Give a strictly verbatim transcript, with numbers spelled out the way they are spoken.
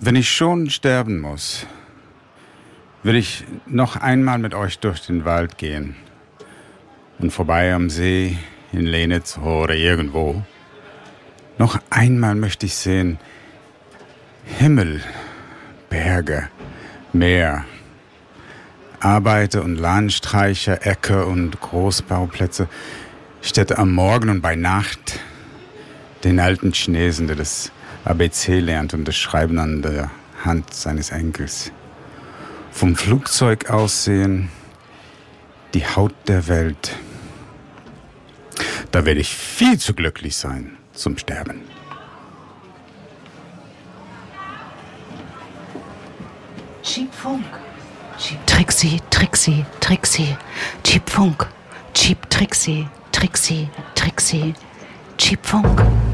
Wenn ich schon sterben muss, will ich noch einmal mit euch durch den Wald gehen und vorbei am See in Lenitz oder irgendwo. Noch einmal möchte ich sehen Himmel, Berge, Meer, Arbeiter- und Landstreicher, Äcker und Großbauplätze, Städte am Morgen und bei Nacht, den alten Chinesen, der das A B C lernt und das Schreiben an der Hand seines Enkels. Vom Flugzeug aus sehen, die Haut der Welt. Da werde ich viel zu glücklich sein zum Sterben. Cheap Funk. Trixie, Trixie, Trixie. Cheap Funk. Cheap Trixie, Trixie, Trixie. Cheap Funk.